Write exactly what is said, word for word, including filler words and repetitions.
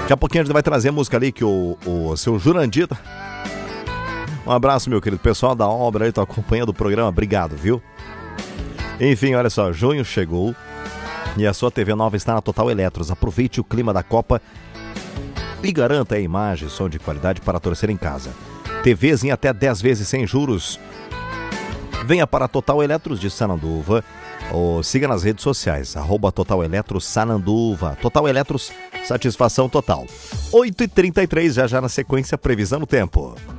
Daqui a pouquinho a gente vai trazer a música ali que o, o seu Jurandir... Um abraço, meu querido pessoal da obra aí, tô acompanhando o programa, obrigado, viu? Enfim, olha só, junho chegou e a sua T V nova está na Total Eletros. Aproveite o clima da Copa e garanta a imagem e som de qualidade para torcer em casa. T Vs em até dez vezes sem juros. Venha para a Total Eletros de Sananduva ou siga nas redes sociais, arroba Total Eletros Sananduva. Total Eletros, satisfação total. oito e trinta e três, já já na sequência, previsão do tempo.